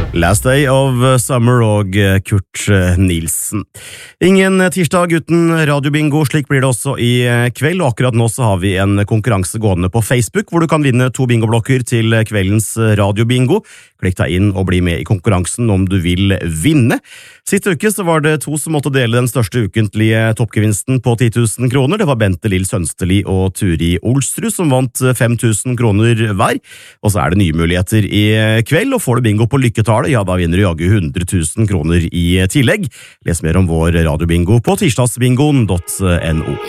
Last Day of Summer og Kurt Nilsen. Ingen tirsdag uten radiobingo, slik blir det også i kveld. Og akkurat nå så har vi en konkurranse gående på Facebook, hvor du kan vinne 2 bingoblokker til kveldens radiobingo. Klikk deg inn og bli med i konkurransen om du vil vinne. Siste uke så var det 2 som måtte dele den største ukentlige toppgevinsten på 10 000 kroner. Det var Bente Lill Sønsteli og Turi Olsrud som vant 5 000 kroner hver. Og så er det nye muligheter i kveld, og får du bingo på lykketallet, ja da vinner du jaggu 100 000 kroner i tillegg. Les mer om vår radiobingo på tirsdagsbingoen.no.